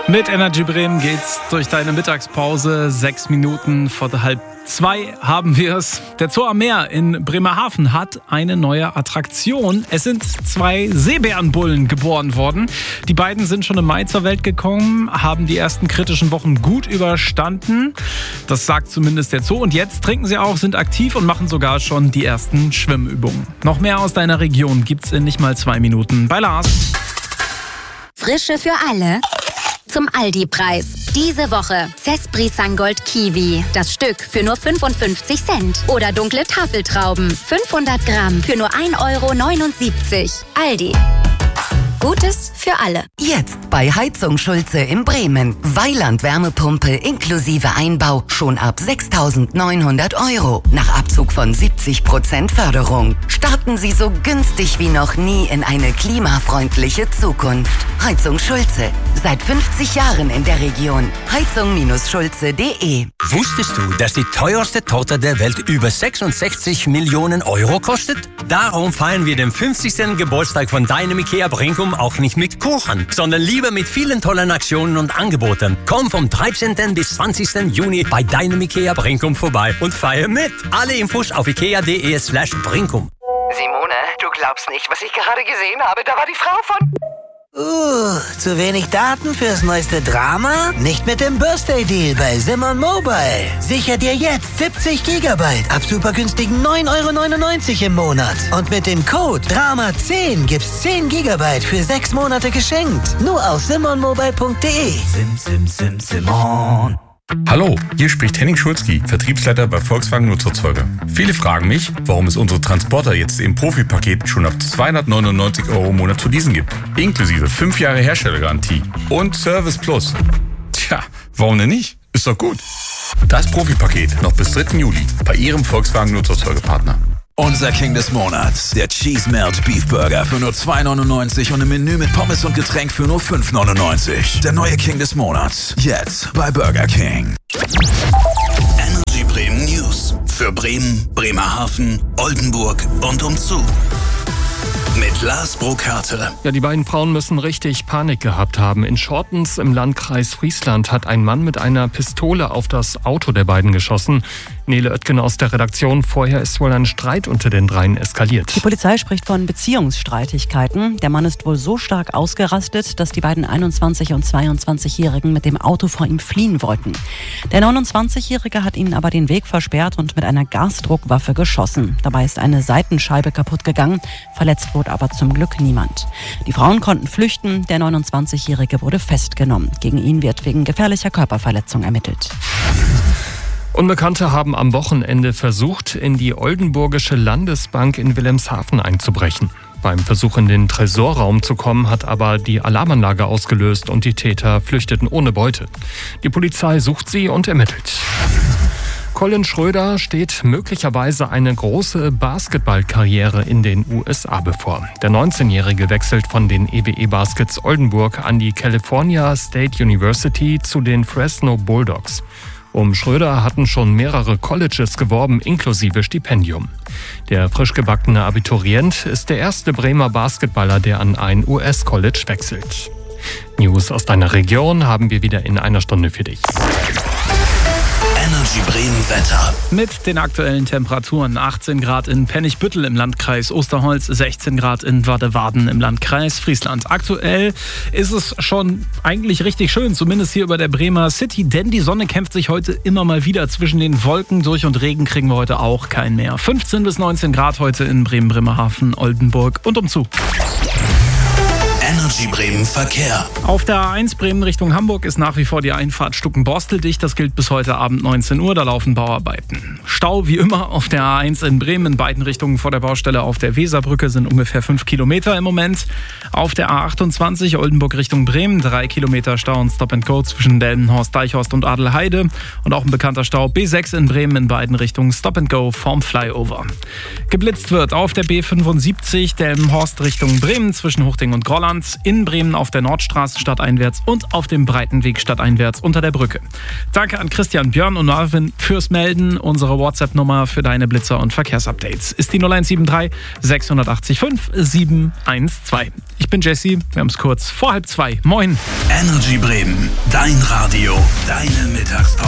Mit Energy Bremen geht's durch deine Mittagspause. 6 Minuten vor 1:30 haben wir es. Der Zoo am Meer in Bremerhaven hat eine neue Attraktion. Es sind 2 Seebärenbullen geboren worden. Die beiden sind schon im Mai zur Welt gekommen, haben die ersten kritischen Wochen gut überstanden. Das sagt zumindest der Zoo. Und jetzt trinken sie auch, sind aktiv und machen sogar schon die ersten Schwimmübungen. Noch mehr aus deiner Region gibt's in nicht mal 2 Minuten bei Lars. Frische für alle. Zum Aldi-Preis. Diese Woche Cespri Sangold Kiwi. Das Stück für nur 55 Cent. Oder dunkle Tafeltrauben. 500 Gramm für nur 1,79 €. Aldi. Gutes für alle. Jetzt bei Heizung Schulze in Bremen. Weiland-Wärmepumpe inklusive Einbau schon ab 6.900 €. Nach Abzug von 70% Förderung. Starten Sie so günstig wie noch nie in eine klimafreundliche Zukunft. Heizung Schulze. Seit 50 Jahren in der Region. Heizung-schulze.de. Wusstest du, dass die teuerste Torte der Welt über 66 Millionen € kostet? Darum feiern wir den 50. Geburtstag von deinem IKEA Brinkum auch nicht mit Kuchen, sondern lieber mit vielen tollen Aktionen und Angeboten. Komm vom 13. bis 20. Juni bei deinem IKEA Brinkum vorbei und feier mit. Alle Infos auf ikea.de/Brinkum. Simone, du glaubst nicht, was ich gerade gesehen habe. Da war die Frau von... zu wenig Daten fürs neueste Drama? Nicht mit dem Birthday Deal bei Simon Mobile. Sicher dir jetzt 70 GB ab super günstigen 9,99 € im Monat. Und mit dem Code DRAMA10 gibt's 10 GB für 6 Monate geschenkt. Nur auf simonmobile.de. Simon. Hallo, hier spricht Henning Schulzki, Vertriebsleiter bei Volkswagen Nutzerzeuger. Viele fragen mich, warum es unsere Transporter jetzt im Profipaket schon ab 299 € im Monat zu leasen gibt. Inklusive 5 Jahre Herstellergarantie und Service Plus. Tja, warum denn nicht? Ist doch gut. Das Profipaket noch bis 3. Juli bei Ihrem Volkswagen Nutzerzeugerpartner. Unser King des Monats, der Cheese Melt Beef Burger für nur 2,99 € und im Menü mit Pommes und Getränk für nur 5,99 €. Der neue King des Monats, jetzt bei Burger King. Energy Bremen News für Bremen, Bremerhaven, Oldenburg und umzu. Mit Lars Burkhardt. Ja, die beiden Frauen müssen richtig Panik gehabt haben. In Schortens im Landkreis Friesland hat ein Mann mit einer Pistole auf das Auto der beiden geschossen. Nele Oettgen aus der Redaktion. Vorher ist wohl ein Streit unter den dreien eskaliert. Die Polizei spricht von Beziehungsstreitigkeiten. Der Mann ist wohl so stark ausgerastet, dass die beiden 21- und 22-Jährigen mit dem Auto vor ihm fliehen wollten. Der 29-Jährige hat ihnen aber den Weg versperrt und mit einer Gasdruckwaffe geschossen. Dabei ist eine Seitenscheibe kaputt gegangen. Verletzt wurde aber zum Glück niemand. Die Frauen konnten flüchten. Der 29-Jährige wurde festgenommen. Gegen ihn wird wegen gefährlicher Körperverletzung ermittelt. Unbekannte haben am Wochenende versucht, in die Oldenburgische Landesbank in Wilhelmshaven einzubrechen. Beim Versuch, in den Tresorraum zu kommen, hat aber die Alarmanlage ausgelöst und die Täter flüchteten ohne Beute. Die Polizei sucht sie und ermittelt. Colin Schröder steht möglicherweise eine große Basketballkarriere in den USA bevor. Der 19-Jährige wechselt von den EWE Baskets Oldenburg an die California State University zu den Fresno Bulldogs. Um Schröder hatten schon mehrere Colleges geworben, inklusive Stipendium. Der frisch gebackene Abiturient ist der erste Bremer Basketballer, der an ein US-College wechselt. News aus deiner Region haben wir wieder in einer Stunde für dich. Energy Bremen Wetter. Mit den aktuellen Temperaturen 18 Grad in Pennigbüttel im Landkreis Osterholz, 16 Grad in Wardewarden im Landkreis Friesland. Aktuell ist es schon eigentlich richtig schön, zumindest hier über der Bremer City, denn die Sonne kämpft sich heute immer mal wieder zwischen den Wolken durch und Regen kriegen wir heute auch keinen mehr. 15 bis 19 Grad heute in Bremen, Bremerhaven, Oldenburg und umzu. Energy Bremen Verkehr. Auf der A1 Bremen Richtung Hamburg ist nach wie vor die Einfahrt Stuckenborstel dicht. Das gilt bis heute Abend 19 Uhr. Da laufen Bauarbeiten. Stau wie immer auf der A1 in Bremen in beiden Richtungen vor der Baustelle auf der Weserbrücke sind ungefähr 5 Kilometer im Moment. Auf der A28 Oldenburg Richtung Bremen 3 Kilometer Stau und Stop and Go zwischen Delmenhorst, Deichhorst und Adelheide. Und auch ein bekannter Stau B6 in Bremen in beiden Richtungen Stop and Go vorm Flyover. Geblitzt wird auf der B75 Delmenhorst Richtung Bremen zwischen Huchting und Grolland. Brand in Bremen auf der Nordstraße stadteinwärts und auf dem Breitenweg stadteinwärts unter der Brücke. Danke an Christian, Björn und Marvin fürs Melden. Unsere WhatsApp-Nummer für deine Blitzer- und Verkehrsupdates ist die 0173 680 5 712. Ich bin Jesse, wir haben es kurz vor 1:30. Moin. Energy Bremen, dein Radio, deine Mittagspause.